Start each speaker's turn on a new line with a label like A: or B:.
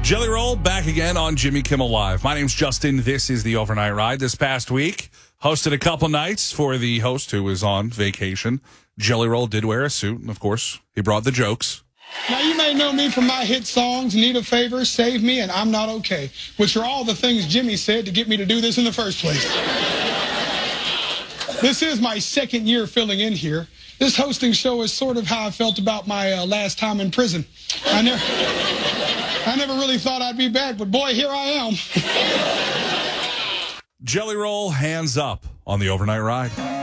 A: Jelly Roll back again on Jimmy Kimmel Live. My name's Justin. This is the Overnight Ride. This past week, hosted a couple nights for the host who was on vacation. Jelly Roll did wear a suit, and of course, he brought the jokes.
B: Now, you may know me from my hit songs, Need a Favor, Save Me, and I'm Not Okay, which are all the things Jimmy said to get me to do this in the first place. This is my second year filling in here. This hosting show is sort of how I felt about my last time in prison. I never really thought I'd be back, but boy, here I am.
A: Jelly Roll, hands up on the Overnight Ride.